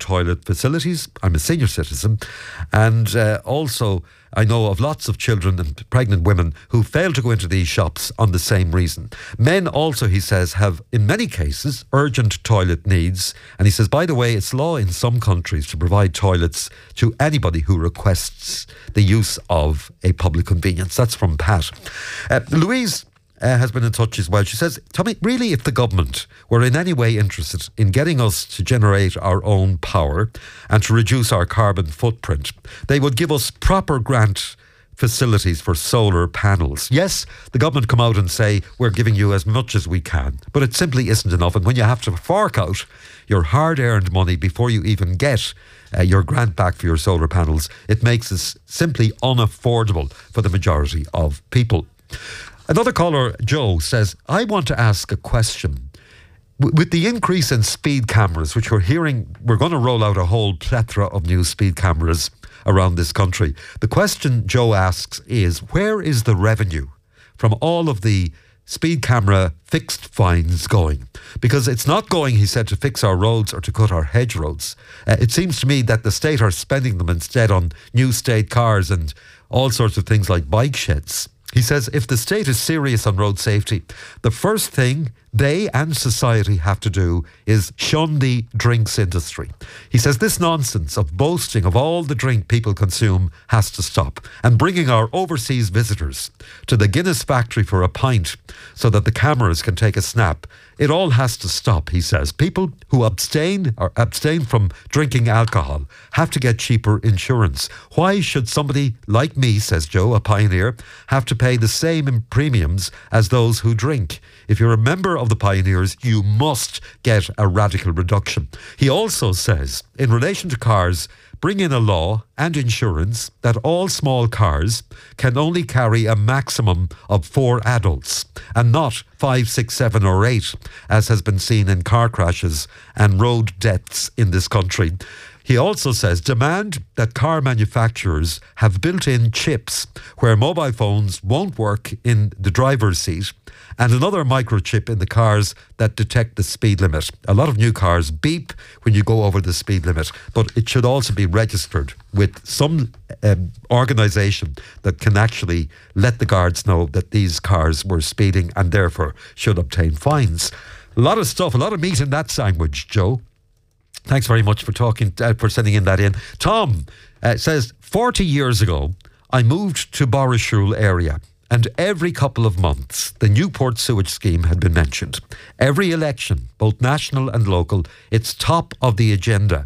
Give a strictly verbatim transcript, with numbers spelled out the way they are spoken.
toilet facilities. I'm a senior citizen. And uh, also, I know of lots of children and pregnant women who fail to go into these shops on the same reason. Men also, he says, have, in many cases, urgent toilet needs. And he says, by the way, it's law in some countries to provide toilets to anybody who requests the use of a public convenience. That's from Pat. Uh, Louise Uh, has been in touch as well. She says, Tommy, really, if the government were in any way interested in getting us to generate our own power and to reduce our carbon footprint, they would give us proper grant facilities for solar panels. Yes, the government come out and say, we're giving you as much as we can, but it simply isn't enough. And when you have to fork out your hard-earned money before you even get uh, your grant back for your solar panels, it makes it simply unaffordable for the majority of people. Another caller, Joe, says, I want to ask a question. W- with the increase in speed cameras, which we're hearing, we're going to roll out a whole plethora of new speed cameras around this country. The question Joe asks is, where is the revenue from all of the speed camera fixed fines going? Because it's not going, he said, to fix our roads or to cut our hedgerows. Uh, it seems to me that the state are spending them instead on new state cars and all sorts of things like bike sheds. He says if the state is serious on road safety, the first thing they and society have to do is shun the drinks industry. He says this nonsense of boasting of all the drink people consume has to stop, and bringing our overseas visitors to the Guinness factory for a pint so that the cameras can take a snap. It all has to stop, he says. People who abstain or abstain from drinking alcohol have to get cheaper insurance. Why should somebody like me, says Joe, a pioneer, have to pay the same in premiums as those who drink? If you're a member of the Pioneers, you must get a radical reduction. He also says, in relation to cars, bring in a law and insurance that all small cars can only carry a maximum of four adults and not five, six, seven or eight, as has been seen in car crashes and road deaths in this country. He also says demand that car manufacturers have built-in chips where mobile phones won't work in the driver's seat, and another microchip in the cars that detect the speed limit. A lot of new cars beep when you go over the speed limit, but it should also be registered with some um, organisation that can actually let the guards know that these cars were speeding and therefore should obtain fines. A lot of stuff, a lot of meat in that sandwich, Joe. Thanks very much for talking, uh, for sending in that in. Tom uh, says, forty years ago, I moved to Borrashule area, and every couple of months, the Newport sewage scheme had been mentioned. Every election, both national and local, it's top of the agenda.